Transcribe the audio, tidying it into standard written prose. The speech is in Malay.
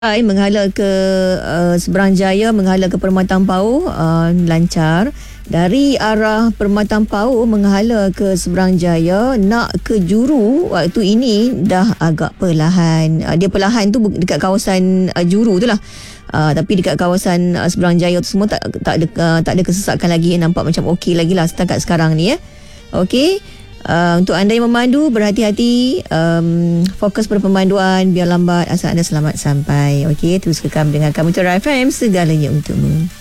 Menghala ke Seberang Jaya, menghala ke Permatang Pauh lancar. Dari arah Permatang Pauh menghala ke Seberang Jaya nak ke Juru, waktu ini dah agak perlahan. Dia perlahan tu dekat kawasan Juru tu lah. Tapi dekat kawasan Seberang Jaya tu semua tak ada kesesakan lagi. Nampak macam okey lagi lah setakat sekarang ni ya. Okey. Untuk anda yang memandu, berhati-hati, fokus pada pemanduan, biar lambat asal anda selamat sampai. Okey, terus kekal mendengarkan Mutiara FM, segalanya untukmu.